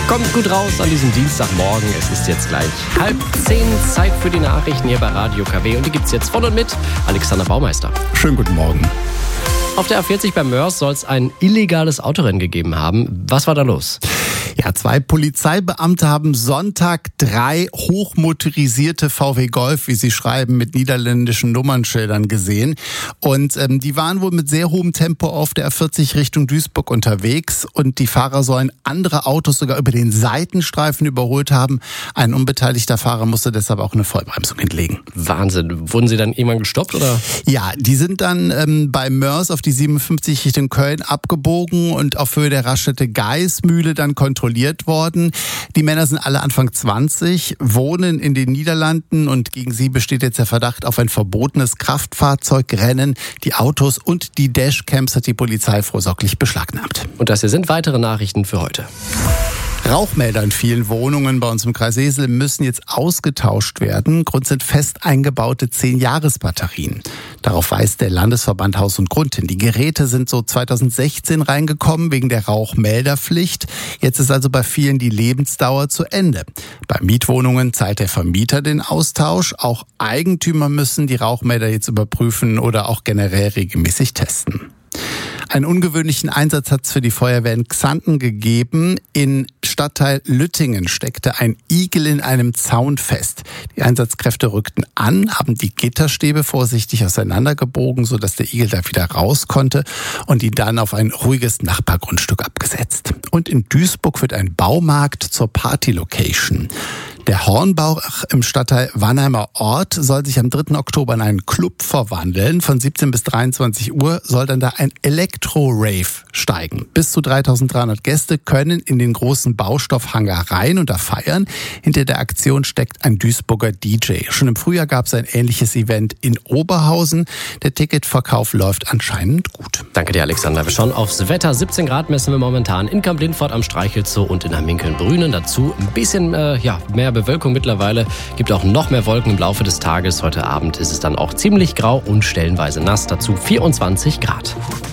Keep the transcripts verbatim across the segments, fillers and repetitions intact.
Kommt gut raus an diesem Dienstagmorgen. Es ist jetzt gleich halb zehn. Zeit für die Nachrichten hier bei Radio K W. Und die gibt's jetzt von und mit Alexander Baumeister. Schönen guten Morgen. Auf der A vierzig bei Mörs soll es ein illegales Autorennen gegeben haben. Was war da los? Ja, zwei Polizeibeamte haben Sonntag drei hochmotorisierte V W Golf, wie sie schreiben, mit niederländischen Nummernschildern gesehen. Und ähm, die waren wohl mit sehr hohem Tempo auf der A vierzig Richtung Duisburg unterwegs. Und die Fahrer sollen andere Autos sogar über den Seitenstreifen überholt haben. Ein unbeteiligter Fahrer musste deshalb auch eine Vollbremsung hinlegen. Wahnsinn. Wurden sie dann irgendwann gestoppt, oder? Ja, die sind dann ähm, bei Mörs auf die siebenundfünfzig Richtung Köln abgebogen und auf Höhe der Raststätte Geismühle dann kontrolliert worden. Die Männer sind alle Anfang zwanzig, wohnen in den Niederlanden und gegen sie besteht jetzt der Verdacht auf ein verbotenes Kraftfahrzeugrennen. Die Autos und die Dashcams hat die Polizei vorsorglich beschlagnahmt. Und das hier sind weitere Nachrichten für heute. Rauchmelder in vielen Wohnungen bei uns im Kreis Sesel müssen jetzt ausgetauscht werden. Grund sind fest eingebaute zehn-Jahres-Batterien. Darauf weist der Landesverband Haus und Grund hin. Die Geräte sind so zweitausendsechzehn reingekommen wegen der Rauchmelderpflicht. Jetzt ist also bei vielen die Lebensdauer zu Ende. Bei Mietwohnungen zahlt der Vermieter den Austausch. Auch Eigentümer müssen die Rauchmelder jetzt überprüfen oder auch generell regelmäßig testen. Einen ungewöhnlichen Einsatz hat es für die Feuerwehr in Xanten gegeben. In Stadtteil Lüttingen steckte ein Igel in einem Zaun fest. Die Einsatzkräfte rückten an, haben die Gitterstäbe vorsichtig auseinandergebogen, sodass der Igel da wieder raus konnte und ihn dann auf ein ruhiges Nachbargrundstück abgesetzt. Und in Duisburg wird ein Baumarkt zur Party-Location. Der Hornbach im Stadtteil Wannheimer Ort soll sich am dritten Oktober in einen Club verwandeln. Von siebzehn bis dreiundzwanzig Uhr soll dann da ein Elektro-Rave steigen. Bis zu dreitausenddreihundert Gäste können in den großen Baustoffhangar rein und da feiern. Hinter der Aktion steckt ein Duisburger D J. Schon im Frühjahr gab es ein ähnliches Event in Oberhausen. Der Ticketverkauf läuft anscheinend gut. Danke dir, Alexander. Wir schauen aufs Wetter. siebzehn Grad messen wir momentan in Kamp-Lindfort am Streichelzoo und in Hamminkeln-Brünen. Dazu ein bisschen äh, ja, mehr Bewölkung mittlerweile. Gibt auch noch mehr Wolken im Laufe des Tages. Heute Abend ist es dann auch ziemlich grau und stellenweise nass. Dazu vierundzwanzig Grad.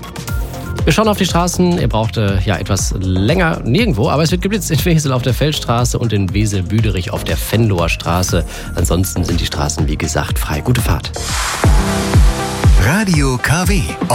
Wir schauen auf die Straßen. Ihr braucht äh, ja etwas länger nirgendwo, aber es wird geblitzt in Wesel auf der Feldstraße und in Wesel-Büderich auf der Venloer Straße. Ansonsten sind die Straßen, wie gesagt, frei. Gute Fahrt. Radio K W.